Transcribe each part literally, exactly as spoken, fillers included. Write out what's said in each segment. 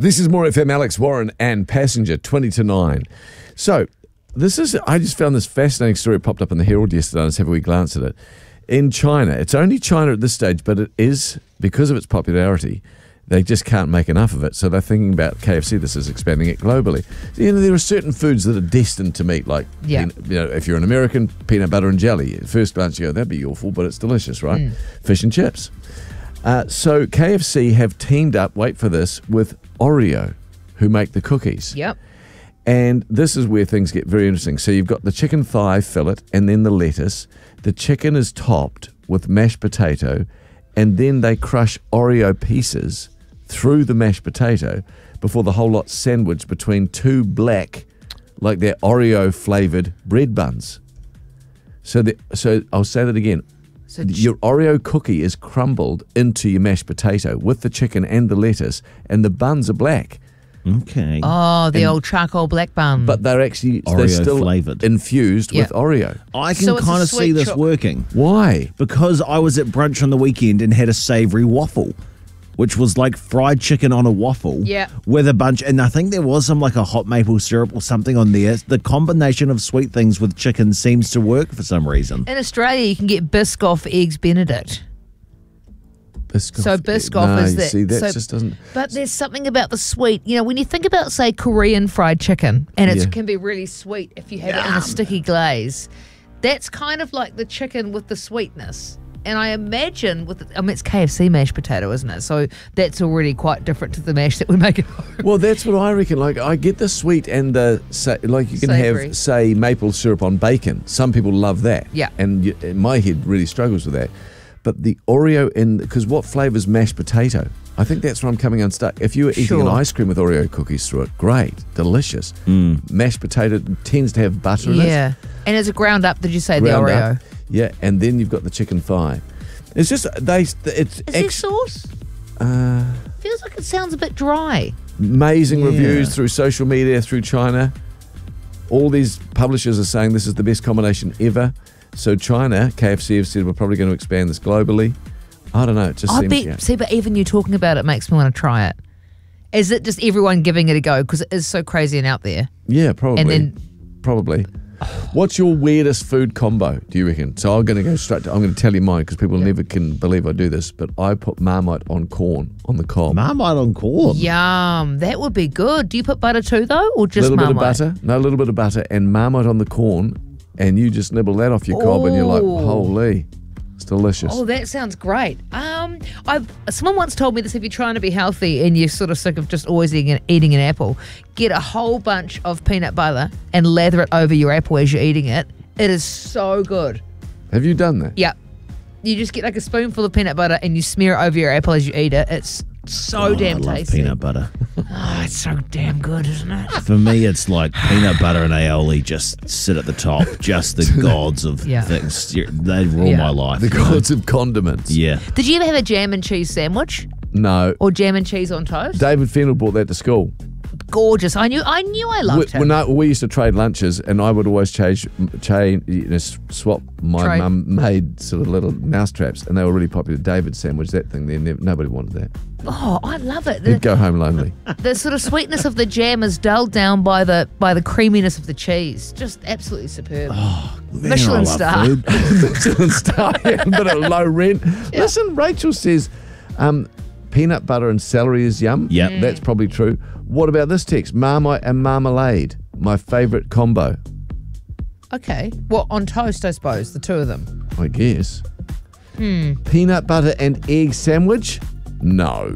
This is More F M, Alex Warren and Passenger, twenty to nine. So, this is, I just found this fascinating story. It popped up in the Herald yesterday. Let's have a wee glance at it. In China, it's only China at this stage, but it is, because of its popularity, they just can't make enough of it. So they're thinking about K F C. This is expanding it globally. You know, there are certain foods that are destined to meet, like, yeah. you know, if you're an American, peanut butter and jelly. At first glance, you go, that'd be awful, but it's delicious, right? Mm. Fish and chips. Uh, so K F C have teamed up, wait for this, with Oreo, who make the cookies. Yep. And this is where things get very interesting. So you've got the chicken thigh fillet and then the lettuce. The chicken is topped with mashed potato, and then they crush Oreo pieces through the mashed potato before the whole lot's sandwiched between two black, like they're Oreo-flavoured bread buns. So, the, so I'll say that again. So your Oreo cookie is crumbled into your mashed potato with the chicken and the lettuce, and the buns are black. Okay. Oh, the and, old charcoal black bun. But they're actually Oreo they're still flavoured. infused yep. with Oreo. I can so kind of see this chop. working. Why? Because I was at brunch on the weekend and had a savoury waffle, which was like fried chicken on a waffle yeah. with a bunch, and I think there was some like a hot maple syrup or something on there. The combination of sweet things with chicken seems to work for some reason. In Australia, you can get Biscoff Eggs Benedict. Biscoff. So Biscoff no, is that. See, that so, just doesn't. But there's something about the sweet. You know, when you think about, say, Korean fried chicken, and it Yeah. can be really sweet if you have Yum. it in a sticky glaze. That's kind of like the chicken with the sweetness. And I imagine with, the, I mean, it's K F C mashed potato, isn't it? So that's already quite different to the mash that we make at home. Well, that's what I reckon. Like, I get the sweet and the, say, like you can Savoury. have, say, maple syrup on bacon. Some people love that. Yeah. And you, my head really struggles with that. But the Oreo in, because what flavours mashed potato? I think that's where I'm coming unstuck. If you were eating Sure. an ice cream with Oreo cookies through it, great, delicious. Mm. Mashed potato tends to have butter in it. Yeah. And is it ground up, did you say, Ground the Oreo? up. Yeah, and then you've got the chicken thigh. It's just, they, it's Is there ex- sauce? uh, Feels like it sounds a bit dry. amazing Yeah. reviews through social media, through China. All these publishers are saying this is the best combination ever. So China, K F C have said we're probably going to expand this globally. I don't know. It just I seems. bet, Yeah. see, but even you talking about it makes me want to try it. Is it just everyone giving it a go? Because it is so crazy and out there. yeah, probably. And then, probably. What's your weirdest food combo, do you reckon? So I'm going to go straight to, I'm going to tell you mine because people Yeah. never can believe I do this, but I put Marmite on corn on the cob. Marmite on corn. yum, that would be good. Do you put butter too, though, or A just little Marmite? bit of butter. No, a little bit of butter and Marmite on the corn, and you just nibble that off your cob and you're like, Ooh. holy, it's delicious. Oh, that sounds great. Um, I've someone once told me this: if you're trying to be healthy and you're sort of sick of just always eating, eating an apple, get a whole bunch of peanut butter and lather it over your apple as you're eating it. It is so good. Have you done that? Yeah, you just get like a spoonful of peanut butter and you smear it over your apple as you eat it. It's so Oh, damn I love tasty. peanut butter. Oh, it's so damn good, isn't it? For me, it's like peanut butter and aioli just sit at the top. Just the gods of Yeah. things. They rule Yeah. my life. The you know? gods of condiments. Yeah. Did you ever have a jam and cheese sandwich No. or jam and cheese on toast? David Fennell brought that to school. Gorgeous. I knew. I knew I We, loved him. when I, we used to trade lunches, and I would always change, change you know, s- swap my Trade. mum made sort of little mouse traps, and they were really popular. David sandwich, that thing there, never, nobody wanted that. Oh, I love it. He'd The, go home lonely. the sort of sweetness of the jam is dulled down by the by the creaminess of the cheese. Just absolutely superb. Oh, Man, Michelin I love star. food. Michelin star, yeah, a bit of low rent. Listen, Rachel says um, peanut butter and celery is yum. Yep. Mm. That's probably true. What about this text? Marmite and marmalade, my favourite combo, Okay. Well, on toast, I suppose, the two of them. I guess. Hmm. Peanut butter and egg sandwich? No.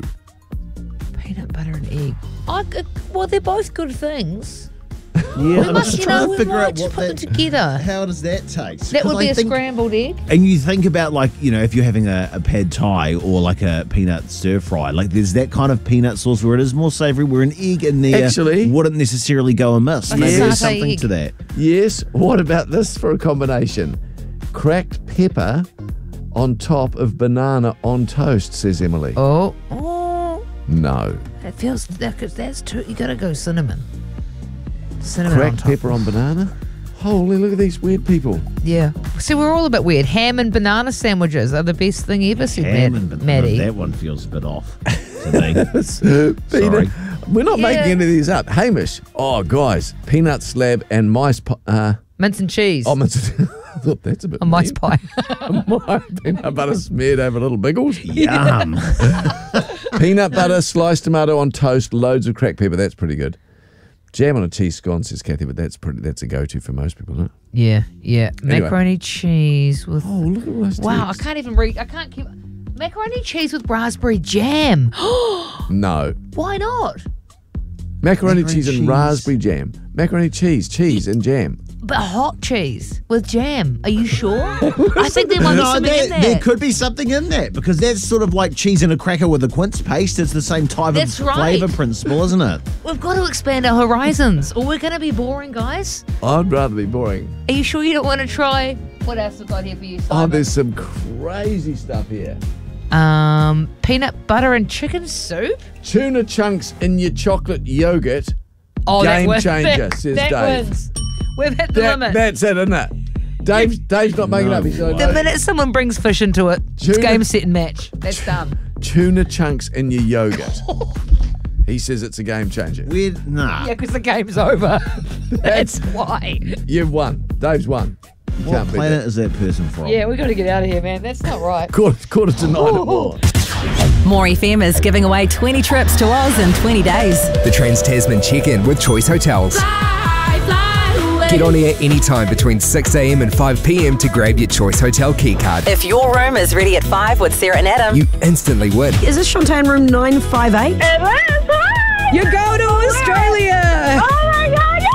Peanut butter and egg. I, uh, well, they're both good things. Yeah, We I'm must, just you trying know, to we figure might out just what put them that, together. how does that taste? That would 'Cause be I a think- scrambled egg. And you think about, like, you know, if you're having a, a pad thai or like a peanut stir fry, like there's that kind of peanut sauce where it is more savoury, where an egg in there Actually- wouldn't necessarily go amiss. Like Maybe a there's satay something egg. to that. Yes. What about this for a combination? Cracked pepper on top of banana on toast, says Emily. Oh. Oh. No. That feels, that, that's too, you gotta go cinnamon. Cinnamon on Cracked top. pepper on banana? Holy, look at these weird people. Yeah. See, we're all a bit weird. Ham and banana sandwiches are the best thing ever, said Ham Mad- and banana, Maddie. that one feels a bit off to me. Peanut, Sorry. We're not Yeah. making any of these up. Hamish. Oh, guys. Peanut slab and mice pie. Uh, Mince and cheese. oh, mince- I thought that's a bit a mice mean. pie. My peanut butter smeared over little biggles. Yum. Peanut butter, sliced tomato on toast, loads of cracked pepper. That's pretty good. Jam on a cheese scone, says Kathy, but that's pretty. That's a go-to for most people, isn't it? yeah, yeah. Anyway. Macaroni cheese with. Oh, look at all those wow, I texts. can't even read. I can't keep. Macaroni cheese with raspberry jam. No. Why not? Macaroni, Macaroni cheese and cheese. raspberry jam. Macaroni cheese, cheese and jam. But hot cheese with jam. Are you sure? I think there might be No, something there, in there. there could be something in that because that's sort of like cheese in a cracker with a quince paste. It's the same type That's of right. flavour principle, isn't it? We've got to expand our horizons, or we're going to be boring, guys. I'd rather be boring. Are you sure you don't want to try? What else have got here for you, Oh, Simon? there's some crazy stuff here. Um, peanut butter and chicken soup. Tuna chunks in your chocolate yogurt. Oh, that Game wins. changer, that, says that Dave. wins. We've hit the That, limit. that's it, isn't it? Dave's, Dave's not making No up. He's like, the minute someone brings fish into it, it's Tuna- game, set, and match. That's done. tuna chunks in your yogurt. He says it's a game changer. Weird. Nah. Yeah, because the game's over. That's why. You've won. Dave's won. You What can't beat planet that. is that person from? Yeah, we got to get out of here, man. That's not right. Quarter, quarter to nine at more. More F M is giving away twenty trips to Oz in twenty days. The Trans-Tasman check-in with Choice Hotels. Get on air anytime between six a.m. and five p.m. to grab your Choice Hotel keycard. If your room is ready at five with Sarah and Adam, You instantly win. Is this Shantae room nine five eight? It is. Hi. You go to Australia! Oh my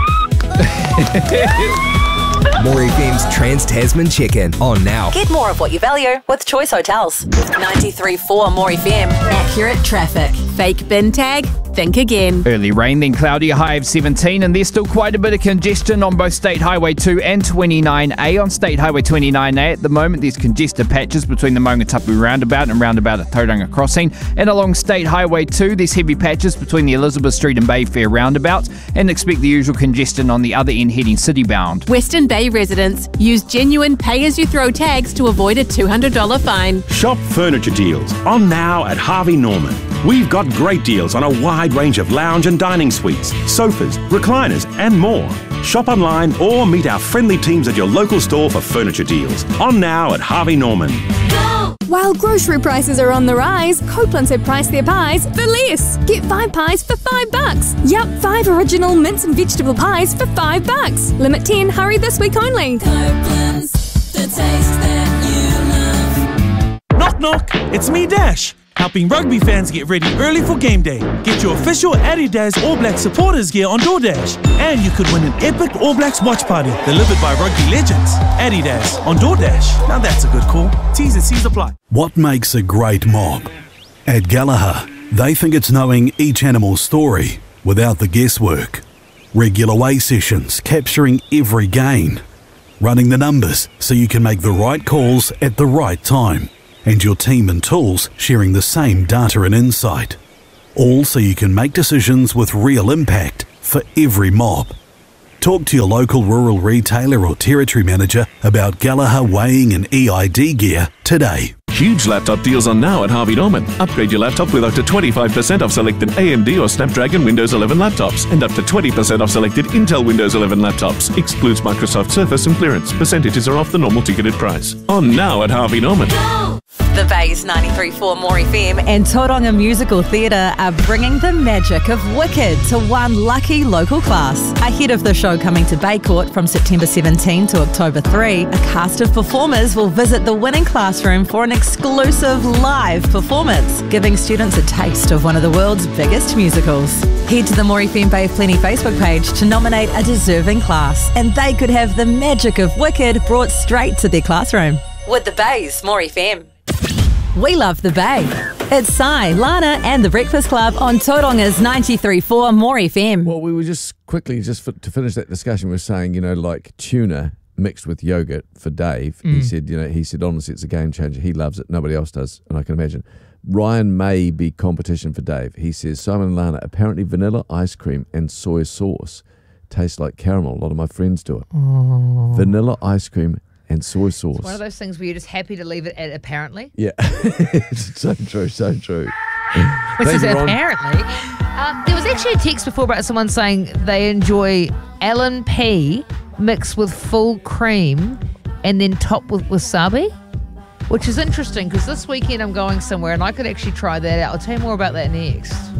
God. Yeah. More F M's Trans-Tasman check-in on now. get more of what you value with Choice Hotels. ninety-three point four More F M. Accurate traffic. Fake bin tag. Think again. Early rain, then cloudy, a high of seventeen, and there's still quite a bit of congestion on both State Highway two and twenty-nine A. On State Highway twenty-nine A, at the moment, there's congested patches between the Maungatapu roundabout and roundabout at Tauranga Crossing. And along State Highway two, there's heavy patches between the Elizabeth Street and Bayfair roundabouts, and expect the usual congestion on the other end heading city-bound. Western Bay residents use genuine pay-as-you-throw tags to avoid a two hundred dollars fine. Shop furniture deals on now at Harvey Norman. We've got great deals on a wide range of lounge and dining suites, sofas, recliners, and more. Shop online or meet our friendly teams at your local store for furniture deals. On now at Harvey Norman. While grocery prices are on the rise, Copeland's have priced their pies for less. Get five pies for five bucks. Yup, five original mince and vegetable pies for five bucks. Limit ten. Hurry this week only. Copeland's, the taste that you love. Knock knock, it's me Dash, helping rugby fans get ready early for game day. Get your official Adidas All Black supporters gear on DoorDash, and you could win an epic All Blacks watch party delivered by rugby legends. Adidas on DoorDash, now that's a good call. T's and C's apply. What makes a great mob? At Gallagher, they think it's knowing each animal's story without the guesswork. Regular weigh sessions capturing every gain. Running the numbers so you can make the right calls at the right time. And your team and tools sharing the same data and insight. All so you can make decisions with real impact for every mob. Talk to your local rural retailer or territory manager about Gallagher weighing and E I D gear today. Huge laptop deals on now at Harvey Norman. Upgrade your laptop with up to twenty-five percent off selected A M D or Snapdragon Windows eleven laptops and up to twenty percent off selected Intel Windows eleven laptops. Excludes Microsoft Surface and clearance. Percentages are off the normal ticketed price. On now at Harvey Norman. The Bay's ninety-three point four More F M and Tauranga Musical Theatre are bringing the magic of Wicked to one lucky local class. Ahead of the show coming to Bay Court from September seventeenth to October third, a cast of performers will visit the winning classroom for an exclusive live performance, giving students a taste of one of the world's biggest musicals. Head to the More F M Bay of Plenty Facebook page to nominate a deserving class, and they could have the magic of Wicked brought straight to their classroom. With the Bay's More F M. We love the Bay. It's Sai, Lana and the Breakfast Club on Tauranga's ninety-three point four More F M. Well, we were just quickly, just for, to finish that discussion, we were saying, you know, like tuna mixed with yogurt for Dave. He Mm. said, you know, he said, honestly, it's a game changer. He loves it. Nobody else does. And I can imagine. Ryan may be competition for Dave. He says, Simon and Lana, apparently vanilla ice cream and soy sauce taste like caramel. A lot of my friends do it. Oh. Vanilla ice cream and soy sauce. It's one of those things where you're just happy to leave it at apparently. Yeah. It's so true, so true. Which Thank is you, Ron. apparently. Uh, there was actually a text before about someone saying they enjoy Allen pea mixed with full cream and then topped with wasabi, which is interesting because this weekend I'm going somewhere and I could actually try that out. I'll tell you more about that next.